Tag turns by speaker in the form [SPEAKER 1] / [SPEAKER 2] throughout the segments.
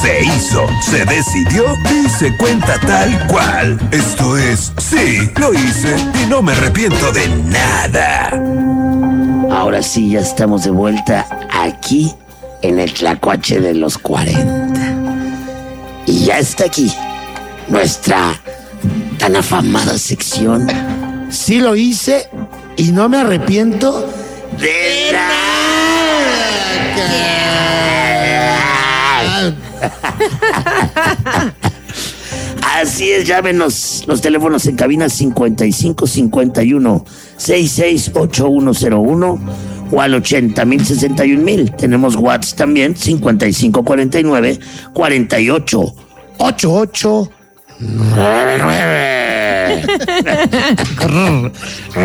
[SPEAKER 1] se hizo, se decidió y se cuenta tal cual. Esto es, sí, lo hice y no me arrepiento de nada.
[SPEAKER 2] Ahora sí, ya estamos de vuelta aquí en el Tlacuache de los 40. Y ya está aquí nuestra tan afamada sección. Sí lo hice y no me arrepiento de nada. Así es, llámenos. Los teléfonos en cabina 5551-668101 o al 80.061.000. Tenemos WhatsApp también, 5549-488899.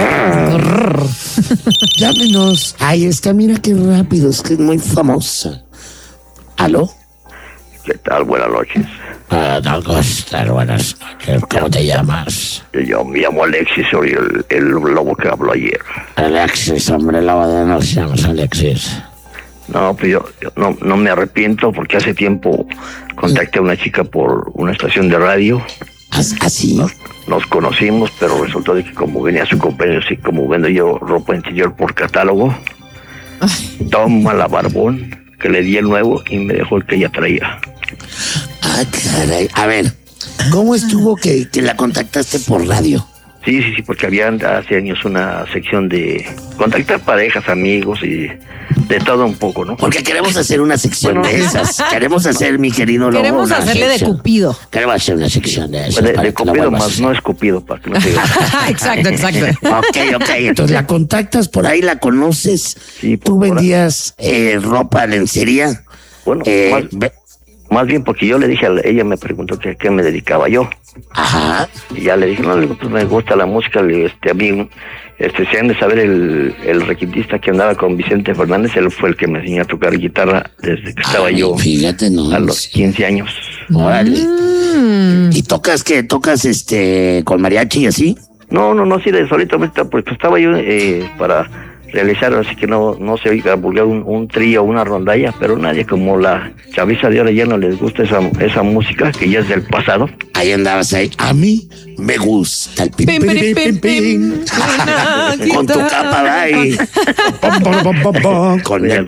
[SPEAKER 2] Llámenos. Ahí está, mira qué rápido, es que es muy famosa. ¿Aló?
[SPEAKER 3] ¿Qué tal? Buenas noches.
[SPEAKER 2] Buenas noches. ¿Cómo te llamas?
[SPEAKER 3] Yo me llamo Alexis, soy el lobo que habló ayer.
[SPEAKER 2] Alexis, hombre, lobo de nos llamas Alexis.
[SPEAKER 3] No, pues yo no me arrepiento porque hace tiempo contacté a una chica por una estación de radio.
[SPEAKER 2] ¿Así?
[SPEAKER 3] Nos conocimos, pero resultó de que como venía su compañero, así como vendo yo ropa interior por catálogo, toma la barbón que le di el nuevo y me dejó el que ella traía.
[SPEAKER 2] Ah, caray. A ver, ¿cómo estuvo que la contactaste por radio?
[SPEAKER 3] Sí, porque había hace años una sección de contactar parejas, amigos y de todo un poco, ¿no?
[SPEAKER 2] Porque queremos hacer una sección de esas. Queremos hacer, mi querido Lobo,
[SPEAKER 4] queremos hacerle de Cupido.
[SPEAKER 2] Queremos hacer una sección de esas.
[SPEAKER 3] De Cupido más no es Cupido, para que no te digas.
[SPEAKER 4] Exacto.
[SPEAKER 2] Ok. Entonces la contactas por ahí, la conoces.
[SPEAKER 3] Sí,
[SPEAKER 2] ¿Tú vendías ropa, lencería?
[SPEAKER 3] Bueno, más bien porque yo le dije ella me preguntó que a qué me dedicaba yo.
[SPEAKER 2] Ajá.
[SPEAKER 3] Y ya le dije, no, pues me gusta la música, a mí, se han de saber el requintista que andaba con Vicente Fernández, él fue el que me enseñó a tocar guitarra desde que estaba yo,
[SPEAKER 2] fíjate, no,
[SPEAKER 3] a los 15 años.
[SPEAKER 2] Órale. ¿Y tocas qué? ¿Tocas con mariachi y así?
[SPEAKER 3] No, sí, de solito, pues estaba yo para realizar, así que no se oiga vulgar un trío, una rondalla, pero nadie como la chaviza de ahora ya no les gusta esa música que ya es del pasado.
[SPEAKER 2] Ahí andabas ahí. A mí me gusta el pim. Con tu capa ahí. Con el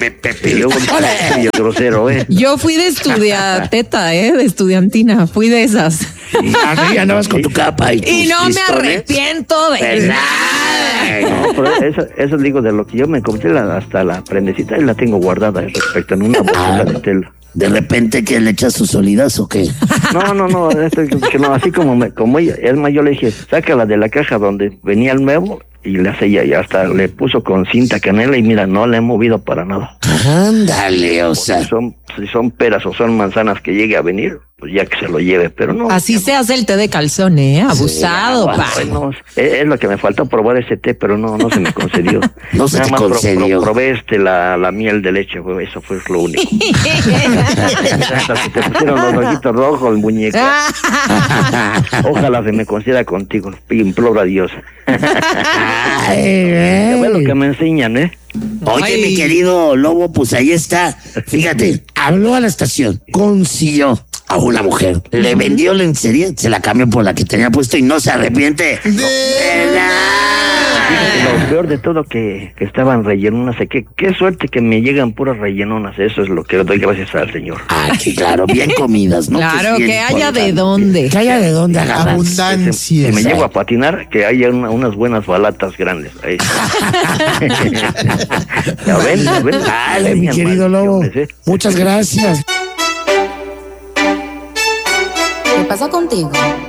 [SPEAKER 3] grosero,
[SPEAKER 4] Yo fui de de estudiantina, fui de esas.
[SPEAKER 2] Ahí andabas con tu capa
[SPEAKER 4] y no me arrepiento de nada.
[SPEAKER 3] No, pero eso digo de lo que yo me compré hasta la prendecita y la tengo guardada respecto en una bolsa de tela.
[SPEAKER 2] ¿De repente que le echas sus solidas o qué?
[SPEAKER 3] No, así como ella, es más, yo le dije, sácala de la caja donde venía el nuevo y le hace ella, y hasta le puso con cinta canela y mira, no la he movido para nada.
[SPEAKER 2] Ándale, o sea.
[SPEAKER 3] Si son peras o son manzanas que llegue a venir, pues ya que se lo lleve, pero no.
[SPEAKER 4] Así se hace el té de calzón, abusado,
[SPEAKER 3] pa. Bueno, es lo que me faltó probar ese té, pero no se me concedió.
[SPEAKER 2] No se te concedió.
[SPEAKER 3] Probé la miel de leche, eso fue lo único. Hasta si te pusieron los ojitos rojos, muñeco. Ojalá se me conceda contigo, imploro a Dios. Ya ves lo que me enseñan,
[SPEAKER 2] Oye, mi querido Lobo, pues ahí está. Fíjate, habló a la estación, consiguió a una mujer, le vendió lencería, se la cambió por la que tenía puesto y no se arrepiente de nada.
[SPEAKER 3] Lo peor de todo que estaban rellenonas, qué suerte que me llegan puras rellenonas, eso es lo que doy gracias al Señor.
[SPEAKER 2] Sí, claro, bien comidas, ¿no?
[SPEAKER 4] Claro, que haya de dónde.
[SPEAKER 2] Que haya de dónde agarrar.
[SPEAKER 5] Abundancia.
[SPEAKER 3] Si me llego a patinar, que haya unas buenas balatas grandes. Ahí. ¿Ya ven?
[SPEAKER 2] Dale, mi querido Lobo. Muchas gracias.
[SPEAKER 6] ¿Qué pasa contigo?